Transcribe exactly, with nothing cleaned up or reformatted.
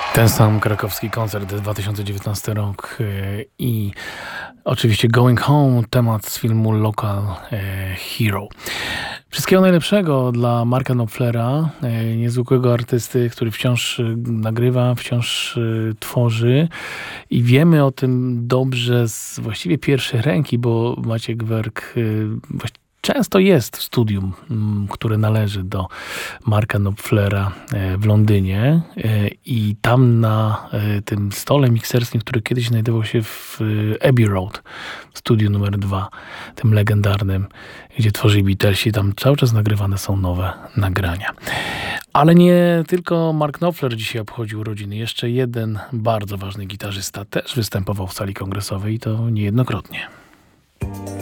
Ten sam krakowski koncert, dwa tysiące dziewiętnasty rok i oczywiście Going Home, temat z filmu Local Hero. Wszystkiego najlepszego dla Marka Knopflera, niezwykłego artysty, który wciąż nagrywa, wciąż tworzy i wiemy o tym dobrze z właściwie pierwszej ręki, bo Maciek Werk często jest w studium, które należy do Marka Knopflera w Londynie i tam na tym stole mikserskim, który kiedyś znajdował się w Abbey Road, w studiu numer dwa, tym legendarnym, gdzie tworzyli Beatlesi, tam cały czas nagrywane są nowe nagrania. Ale nie tylko Mark Knopfler dzisiaj obchodził urodziny. Jeszcze jeden bardzo ważny gitarzysta też występował w sali kongresowej i to niejednokrotnie.